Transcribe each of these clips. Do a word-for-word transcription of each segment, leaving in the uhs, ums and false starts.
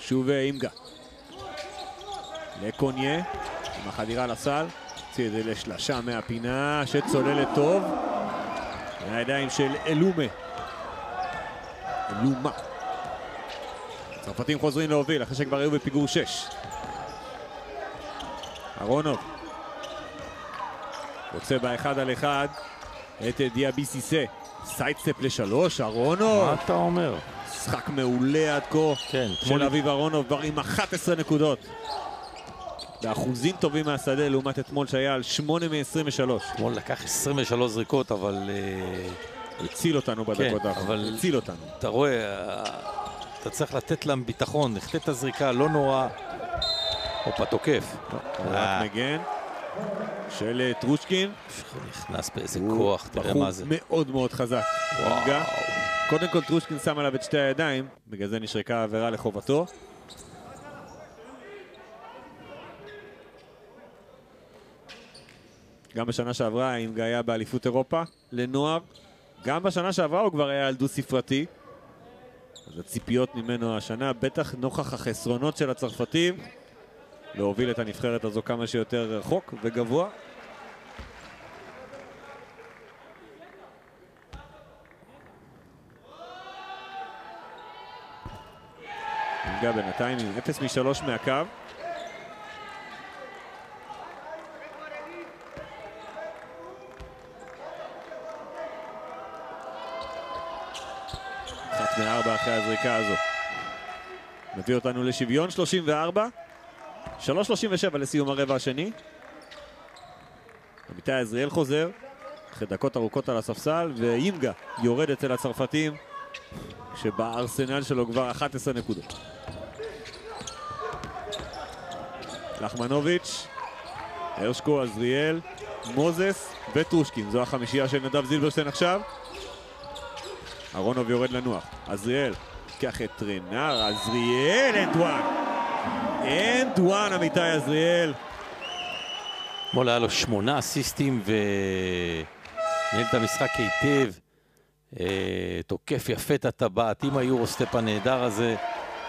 שוב אימגה. לקוניה, עם החדירה לסל, הוציא את זה לשלשה מהפינה, שצוללת טוב. מהידיים של אלומה. אלומה. הצרפתים חוזרים להוביל, אחרי שכבר היו בפיגור שש. ארונוב. רוצה באחד על אחד את דיאביסיסה. סיידסטפ לשלוש, ארונוב. מה אתה אומר? משחק מעולה עד כה כן, של אביב ארונוב, כבר עם אחת עשרה נקודות. באחוזים טובים מהשדה, לעומת אתמול שהיה על שמונה מ-עשרים ושלוש. אתמול לקח עשרים ושלוש זריקות, אבל... הציל אותנו בדקות כן, האחרונות, אבל... הציל אותנו. אתה רואה, אתה צריך לתת להם ביטחון, נחטא את הזריקה, לא נורא. הופה, תוקף. רק מגן של טרושקין. נכנס באיזה כוח, תראה מה זה. בחור מאוד מאוד חזק. וואו. קודם כל טרושקין שם עליו את שתי הידיים, בגלל זה נשרקה עבירה לחובתו. גם בשנה שעברה אם היה באליפות אירופה לנוער, גם בשנה שעברה הוא כבר היה על דו ספרתי. אז הציפיות ממנו השנה, בטח נוכח החסרונות של הצרפתים, להוביל את הנבחרת הזו כמה שיותר רחוק וגבוה. נגע בינתיים עם אפס משלוש מהקו. אחת מארבע אחרי הזריקה הזו. מביא אותנו לשוויון שלושים וארבע. שלוש שלושים ושבע לסיום הרבע השני. עמיתי עזריאל חוזר. אחרי דקות ארוכות על הספסל, ואימגה יורד אצל הצרפתים, שבארסנל שלו כבר אחת עשרה נקודות. לחמנוביץ', הרשקו, עזריאל, מוזס וטרושקין. זו החמישייה של נדב זילברשטיין עכשיו. ארונוב יורד לנוח. עזריאל, קח את טרנר, עזריאל, אנד וואן. אנד וואן, עמיתי עזריאל. אתמול היה לו שמונה אסיסטים וניהל את המשחק היטב. תוקף יפה את הטבעת עם היורוסטפ הנהדר הזה.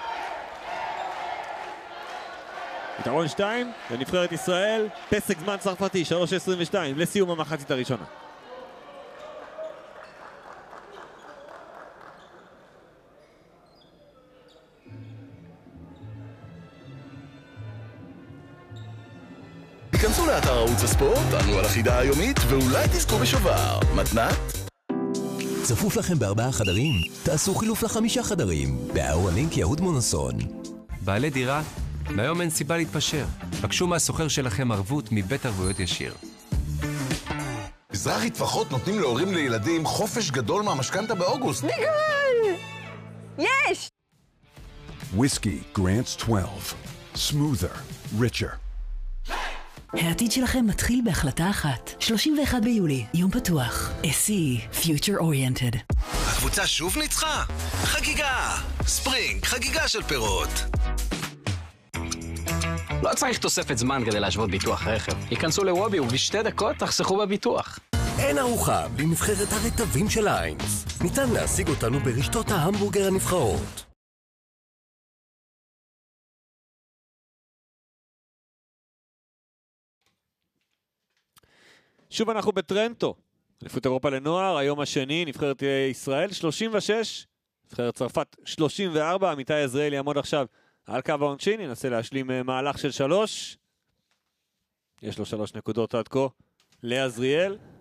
יתרון שתיים לנבחרת ישראל, פסק זמן צרפתי, שלוש עשרים ושתיים לסיום המחצית הראשונה. היכנסו לאתר ערוץ הספורט, ענו על החידה היומית ואולי תזכו בשובר. מתנת? צפוף לכם בארבעה חדרים? תעשו חילוף לחמישה חדרים. באור הלינק יהוד מונוסון. בעלי דירה? מהיום אין סיבה להתפשר. בקשו מהסוחר שלכם ערבות מבית ערבויות ישיר. מזרחי טפחות נותנים להורים לילדים חופש גדול מהמשכנתה באוגוסט. ניגול! יש! Whiskey Grants twelve. Smoother, richer. העתיד שלכם מתחיל בהחלטה אחת. שלושים ואחד ביולי, יום פתוח. אס סי, Future Oriented. הקבוצה שוב ניצחה? חגיגה! ספרינג, חגיגה של פירות. לא צריך תוספת זמן כדי להשוות ביטוח רכב. היכנסו לוובי ובשתי דקות תחסכו בביטוח. אין ארוחה בלי נבחרת הרטבים של איינס. ניתן להשיג אותנו ברשתות ההמבורגר הנבחרות. שוב אנחנו בטרנטו, אליפות אירופה לנוער, היום השני, נבחרת ישראל שלושים ושש, נבחרת צרפת שלושים וארבע, עמיתי עזריאל יעמוד עכשיו על קו העונשין, ינסה להשלים מהלך של שלוש, יש לו שלוש נקודות עד כה לעזריאל.